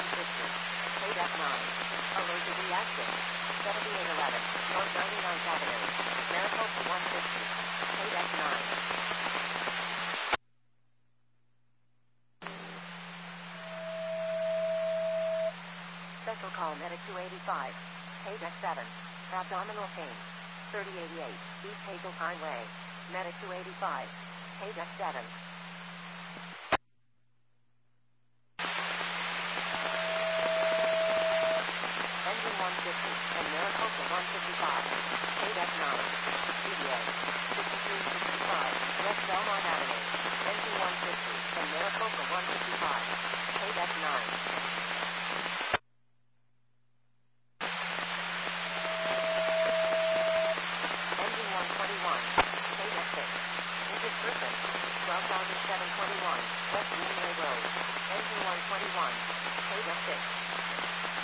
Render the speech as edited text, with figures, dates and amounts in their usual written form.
150. KDEC 9. Allergic reaction. 7811. North 99th Avenue. Maricopa 150. KDEC 9. Special call Medic 285. KDEC 7. Abdominal pain. 3088. East Hazeltine Way. Medic 285. KDEC 7. Engine 150 and Maricopa 155. KDEC 9. CDA 6365. West Belmont Avenue. Engine 150 and Maricopa 155. KDEC 9. Engine 121. KDEC 6. Injured person. 12,721. West Greenway Road. Engine 121.